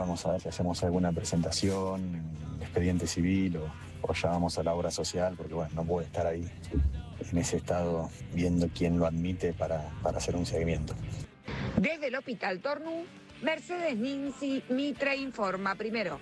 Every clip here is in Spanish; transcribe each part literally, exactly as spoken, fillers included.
vamos a ver si hacemos alguna presentación, expediente civil o, o llamamos a la obra social, porque bueno, no puede estar ahí en ese estado viendo quién lo admite para, para hacer un seguimiento. Desde el Hospital Tornú, Mercedes Ninzi Mitre informa primero.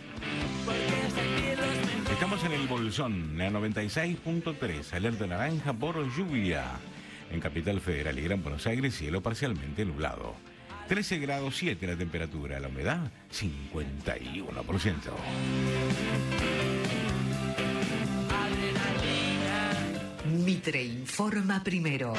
Estamos en el Bolsón, la noventa y seis punto tres, alerta naranja por lluvia. En Capital Federal y Gran Buenos Aires, cielo parcialmente nublado. trece grados siete la temperatura, la humedad cincuenta y uno por ciento. Mitre informa primero.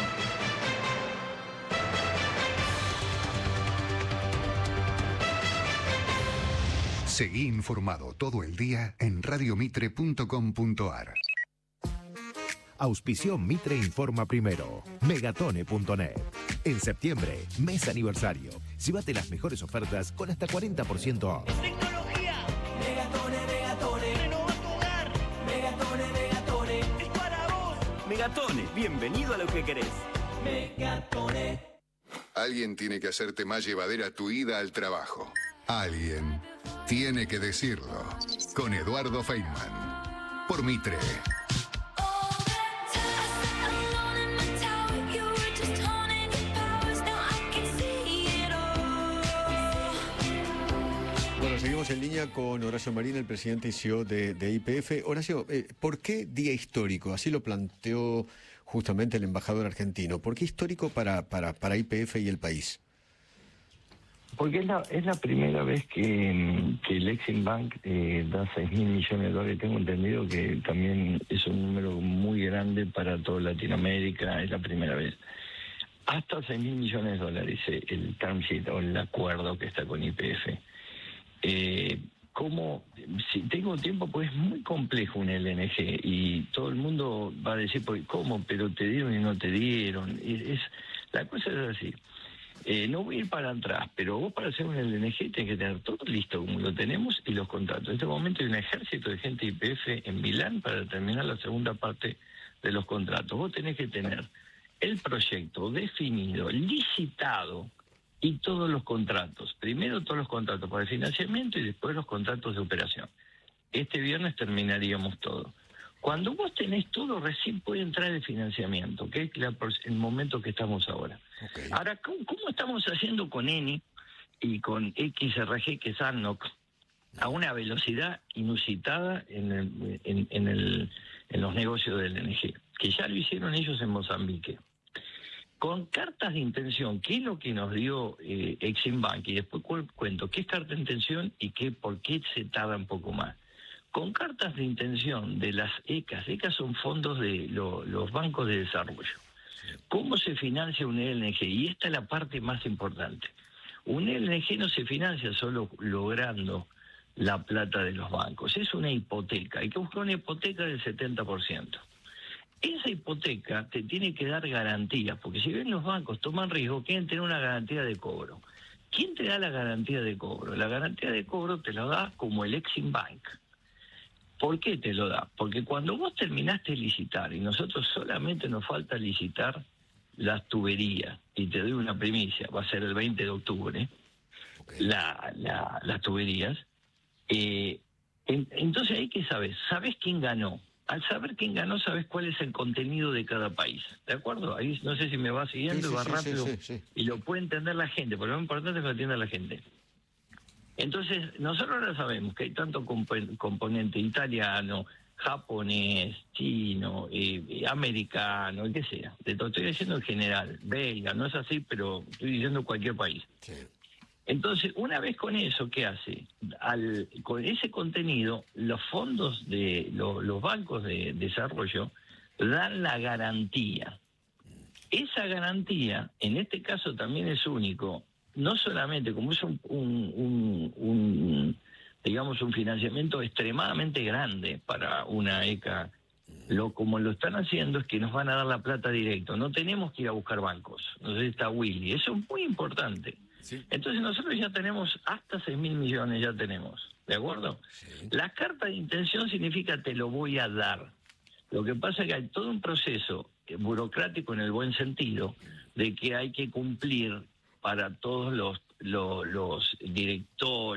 Seguí informado todo el día en radio mitre punto com punto a r. Auspició Mitre Informa Primero. Megatone punto net. En septiembre, mes aniversario. Llévate las mejores ofertas con hasta cuarenta por ciento off. Tecnología. Megatone, Megatone. Renova tu hogar. Megatone, Megatone. Es para vos. Megatone, bienvenido a lo que querés. Megatone. Alguien tiene que hacerte más llevadera tu ida al trabajo. Alguien tiene que decirlo. Con Eduardo Feynman. Por Mitre. Bueno, seguimos en línea con Horacio Marín, el presidente y C E O de, de I P F. Horacio, eh, ¿por qué día histórico? Así lo planteó justamente el embajador argentino. ¿Por qué histórico para, para, para I P F y el país? Porque es la, es la primera vez que, que el Exim Bank eh, da seis mil millones de dólares. Tengo entendido que también es un número muy grande para toda Latinoamérica, es la primera vez. Hasta seis mil millones de dólares el term sheet o el acuerdo que está con I P F. Eh, ¿Cómo? Si tengo tiempo, pues es muy complejo un L N G y todo el mundo va a decir, pues, ¿cómo? Pero te dieron y no te dieron. Es, es, la cosa es así. Eh, no voy a ir para atrás, pero vos para hacer un L N G tenés que tener todo listo como lo tenemos y los contratos. En este momento hay un ejército de gente de I P F en Milán para terminar la segunda parte de los contratos. Vos tenés que tener el proyecto definido, licitado y todos los contratos. Primero todos los contratos para el financiamiento y después los contratos de operación. Este viernes terminaríamos todo. Cuando vos tenés todo, recién puede entrar el financiamiento, que es la, el momento que estamos ahora. Okay. Ahora, ¿cómo, ¿cómo estamos haciendo con Eni y con X R G, que es A N O C, a una velocidad inusitada en, el, en, en, el, en los negocios del N G? Que ya lo hicieron ellos en Mozambique. Con cartas de intención, ¿qué es lo que nos dio eh, Exim Bank? Y después cuento qué es carta de intención y qué, por qué se tarda un poco más. Con cartas de intención de las E C As, E C As son fondos de lo, los bancos de desarrollo. ¿Cómo se financia un L N G? Y esta es la parte más importante. Un L N G no se financia solo logrando la plata de los bancos, es una hipoteca. Hay que buscar una hipoteca del setenta por ciento. Esa hipoteca te tiene que dar garantías, porque si bien los bancos toman riesgo, quieren tener una garantía de cobro. ¿Quién te da la garantía de cobro? La garantía de cobro te la da como el Exim Bank. ¿Por qué te lo da? Porque cuando vos terminaste de licitar, y nosotros solamente nos falta licitar las tuberías, y te doy una primicia, va a ser el veinte de octubre, okay. la, la, las tuberías, eh, en, entonces hay que saber, ¿sabes quién ganó? Al saber quién ganó, sabes cuál es el contenido de cada país, ¿de acuerdo? Ahí no sé si me va siguiendo, sí, sí, va sí, rápido, sí, sí, sí. Y lo puede entender la gente, porque lo importante es que lo entienda la gente. Entonces, nosotros ahora sabemos que hay tanto comp- componente italiano, japonés, chino, eh, americano, el que sea. Te lo estoy diciendo en general, belga, no es así, pero estoy diciendo cualquier país. Sí. Entonces, una vez con eso, ¿qué hace? Al, con ese contenido, los fondos de lo, los bancos de desarrollo dan la garantía. Esa garantía, en este caso también es único, no solamente como es un, un, un, un digamos un financiamiento extremadamente grande para una E C A, lo como lo están haciendo es que nos van a dar la plata directo, no tenemos que ir a buscar bancos. Entonces está Willy, eso es muy importante. Sí. Entonces nosotros ya tenemos hasta seis mil millones, ya tenemos, ¿de acuerdo? Sí. La carta de intención significa te lo voy a dar. Lo que pasa es que hay todo un proceso burocrático en el buen sentido de que hay que cumplir para todos los, los, los directores,